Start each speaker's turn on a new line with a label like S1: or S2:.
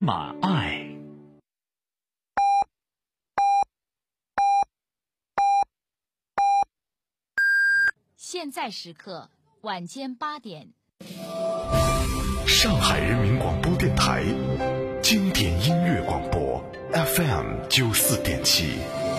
S1: 马爱。
S2: 现在时刻晚间8点，
S1: 上海人民广播电台经典音乐广播 FM 94.7。